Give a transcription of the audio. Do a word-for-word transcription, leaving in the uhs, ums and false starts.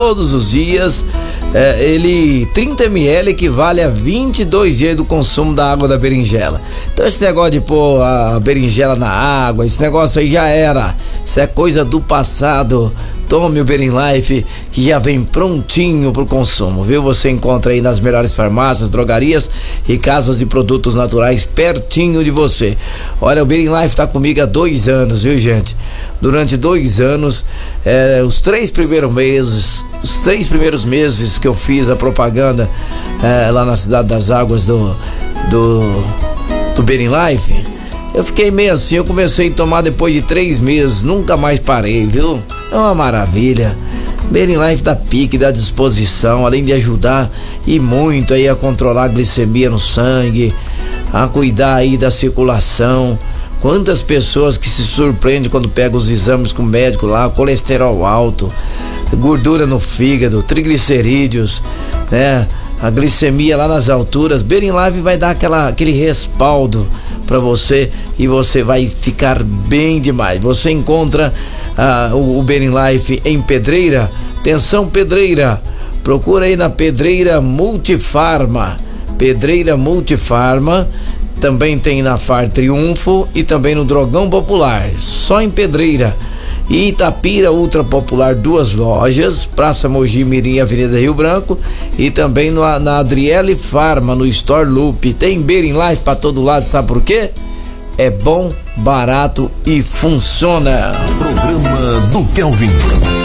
todos os dias. É, ele, trinta mililitros equivale a vinte e dois dias do consumo da água da berinjela. Então esse negócio de pôr a berinjela na água, esse negócio aí já era. Isso é coisa do passado. Tome o Berin Life, que já vem prontinho pro consumo, viu? Você encontra aí nas melhores farmácias, drogarias e casas de produtos naturais pertinho de você. Olha, o Berin Life tá comigo há dois anos, viu, gente? Durante dois anos, é, os três primeiros meses, os três primeiros meses que eu fiz a propaganda é, lá na Cidade das Águas do, do, do Berin Life, eu fiquei meio assim, eu comecei a tomar depois de três meses, nunca mais parei, viu? É uma maravilha. Berin Life dá pique, dá disposição, além de ajudar e muito aí a controlar a glicemia no sangue, a cuidar aí da circulação. Quantas pessoas que se surpreendem quando pegam os exames com o médico lá, colesterol alto, gordura no fígado, triglicerídeos, né? A glicemia lá nas alturas. Berin Life vai dar aquela, aquele respaldo para você e você vai ficar bem demais. Você encontra ah, o, o Berin Life em Pedreira. Atenção, Pedreira, procura aí na Pedreira Multifarma. Pedreira Multifarma. Também tem na Far Triunfo e também no Drogão Popular, só em Pedreira. E Itapira Ultra Popular, duas lojas, Praça Mogi Mirim, Avenida Rio Branco, e também no, na Adriele Farma, no Store Loop. Tem Berin Life pra todo lado, sabe por quê? É bom, barato e funciona. Programa do Kelvin.